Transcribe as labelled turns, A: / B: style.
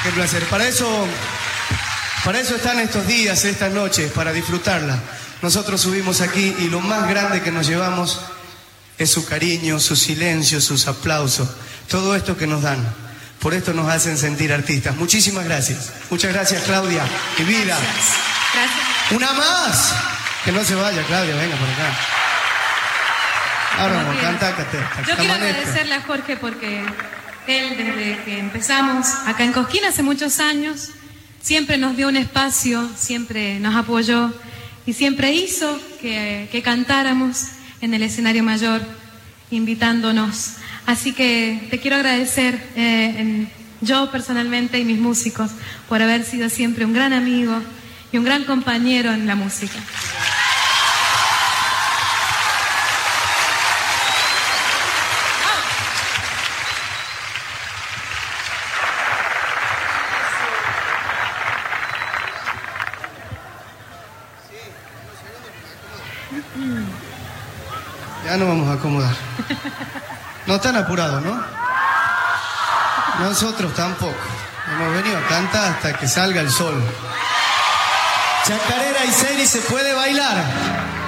A: Qué placer. Para eso están estos días, estas noches, para disfrutarla. Nosotros subimos aquí y lo más grande que nos llevamos es su cariño, su silencio, sus aplausos, todo esto que nos dan. Por esto nos hacen sentir artistas. Muchísimas gracias. Muchas gracias, Claudia. Mi vida.
B: Gracias.
A: ¡Una más! Que no se vaya, Claudia, venga por acá. Ahora vamos, canta.
B: Yo quiero agradecerle a Jorge porque él, desde que empezamos acá en Cosquín hace muchos años, siempre nos dio un espacio, siempre nos apoyó y siempre hizo que cantáramos en el escenario mayor, invitándonos. Así que te quiero agradecer, yo personalmente y mis músicos, por haber sido siempre un gran amigo y un gran compañero en la música.
A: Ya nos vamos a acomodar. No están apurados, ¿no? Nosotros tampoco. Hemos venido a cantar hasta que salga el sol. Chacarera y Seri, ¿se puede bailar?